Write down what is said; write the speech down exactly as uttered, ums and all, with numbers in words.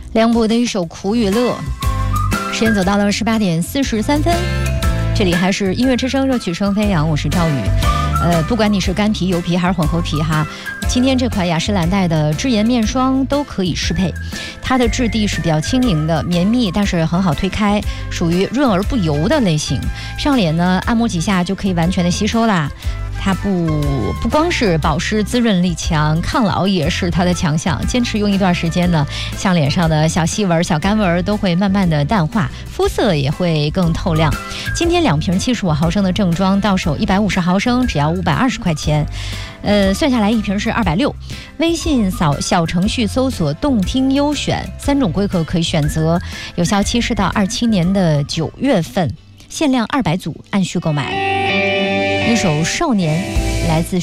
梁博的一首《苦与乐》。时间走到了十八点四十三分，这里还是音乐之声，热曲声飞扬，我是赵宇。呃，不管你是干皮、油皮还是混合皮哈，今天这款雅诗兰黛的智颜面霜都可以适配。它的质地是比较轻盈的、绵密，但是很好推开，属于润而不油的类型。上脸呢，按摩几下就可以完全的吸收啦。它不不光是保湿滋润力强，抗老也是它的强项。坚持用一段时间呢，像脸上的小细纹、小干纹都会慢慢的淡化，肤色也会更透亮。今天两瓶七十五毫升的正装到手一百五十毫升，只要五百二十块钱，呃，算下来一瓶是二百六。微信扫小程序搜索动听优选，三种规格可以选择，有效期是到二七年的九月份，限量二百组，按需购买。一首《少年》来自